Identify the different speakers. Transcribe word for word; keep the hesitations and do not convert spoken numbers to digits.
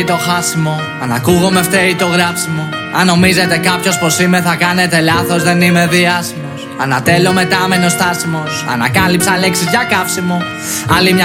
Speaker 1: το χάσιμο. Αν ακούγομαι φταίει το γράψιμο. Αν νομίζετε κάποιος πως είμαι θα κάνετε λάθος, δεν είμαι διάσημος. Ανατέλω μετάμενος στάσιμος. Ανακάλυψα λέξεις για καύσιμο. Άλλη μια